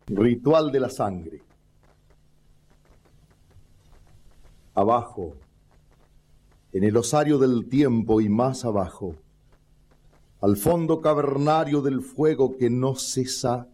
Ritual de la sangre. Abajo, en el osario del tiempo y más abajo, al fondo cavernario del fuego que no cesa,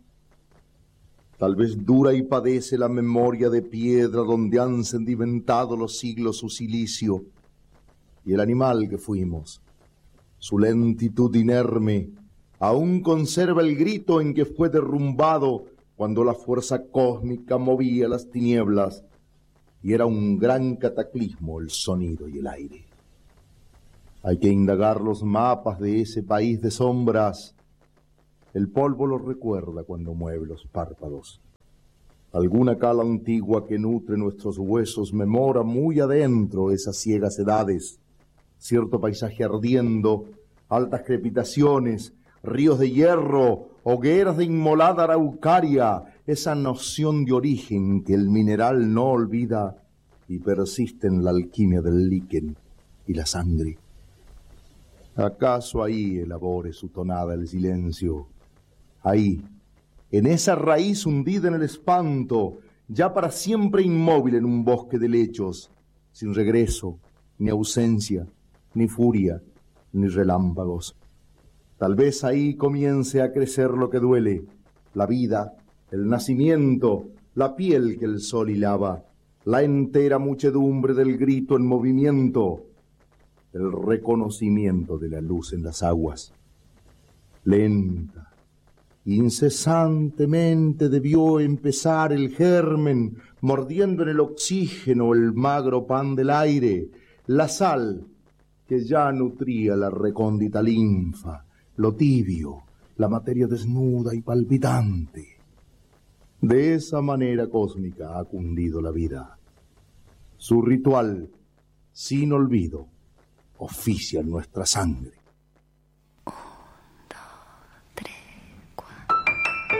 tal vez dura y padece la memoria de piedra donde han sedimentado los siglos su silicio, y el animal que fuimos, su lentitud inerme, aún conserva el grito en que fue derrumbado cuando la fuerza cósmica movía las tinieblas y era un gran cataclismo el sonido y el aire. Hay que indagar los mapas de ese país de sombras. El polvo lo recuerda cuando mueve los párpados. Alguna cala antigua que nutre nuestros huesos memora muy adentro esas ciegas edades, cierto paisaje ardiendo, altas crepitaciones, ríos de hierro, hogueras de inmolada araucaria, esa noción de origen que el mineral no olvida y persiste en la alquimia del líquen y la sangre. ¿Acaso ahí elabore su tonada el silencio? Ahí, en esa raíz hundida en el espanto, ya para siempre inmóvil en un bosque de lechos, sin regreso, ni ausencia, ni furia, ni relámpagos. Tal vez ahí comience a crecer lo que duele, la vida, el nacimiento, la piel que el sol hilaba, la entera muchedumbre del grito en movimiento, el reconocimiento de la luz en las aguas. Lenta, incesantemente debió empezar el germen, mordiendo en el oxígeno el magro pan del aire, la sal que ya nutría la recóndita linfa, lo tibio, la materia desnuda y palpitante. De esa manera cósmica ha cundido la vida. Su ritual, sin olvido, oficia en nuestra sangre.